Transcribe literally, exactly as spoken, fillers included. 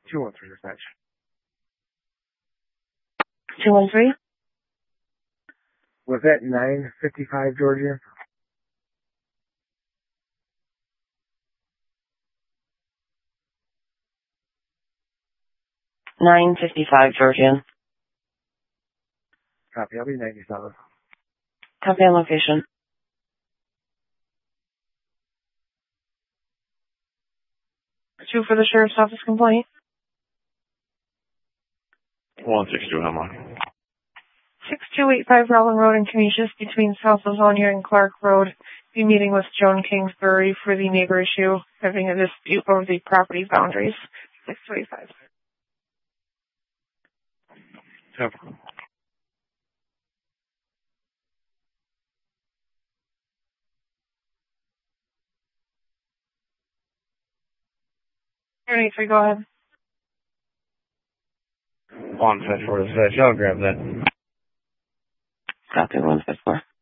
two one three dispatch. two one three? Was that nine fifty-five Georgia? nine fifty-five Georgian. Copy, I'll be ninety-seven. Copy on location. Two for the sheriff's office complaint. one six two, how long? six two eight five Rollin Road in Canisius between South Livonia and Clark Road. Be meeting with Joan Kingsbury for the neighbor issue, having a dispute over the property boundaries. six two eight five. Temple. Attorney three, go ahead. one five four dispatch, I'll grab that. Copy one five four.